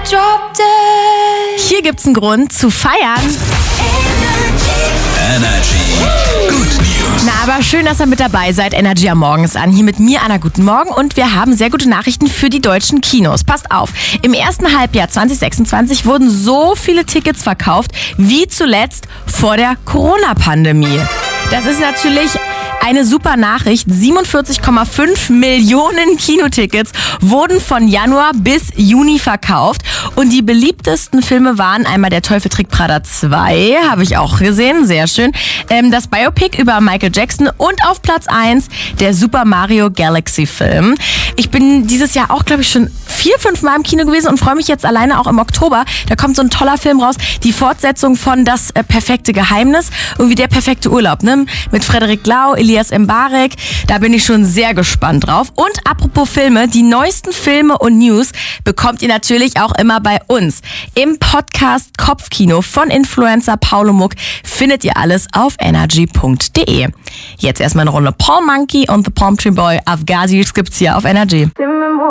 Hier gibt's einen Grund zu feiern. Energy. Good News. Na, aber schön, dass ihr mit dabei seid. Energy am Morgen ist an. Hier mit mir, Anna, guten Morgen. Und wir haben sehr gute Nachrichten für die deutschen Kinos. Passt auf, im ersten Halbjahr 2026 wurden so viele Tickets verkauft wie zuletzt vor der Corona-Pandemie. Das ist natürlich eine super Nachricht. 47,5 Millionen Kinotickets wurden von Januar bis Juni verkauft. Und die beliebtesten Filme waren einmal Der Teufel trägt Prada 2, habe ich auch gesehen, sehr schön. Das Biopic über Michael Jackson und auf Platz 1 der Super Mario Galaxy Film. Ich bin dieses Jahr auch, glaube ich, schon 4-5 Mal im Kino gewesen und freue mich jetzt alleine auch im Oktober. Da kommt so ein toller Film raus. Die Fortsetzung von Das perfekte Geheimnis. Irgendwie der perfekte Urlaub, ne? Mit Frederik Lau, Elias Mbarek. Da bin ich schon sehr gespannt drauf. Und apropos Filme, die neuesten Filme und News bekommt ihr natürlich auch immer bei uns. Im Podcast Kopfkino von Influencer Paulo Muck findet ihr alles auf energy.de. Jetzt erstmal eine Runde Paul Monkey und The Palm Tree Boy. Afghazis gibt's hier auf Energy.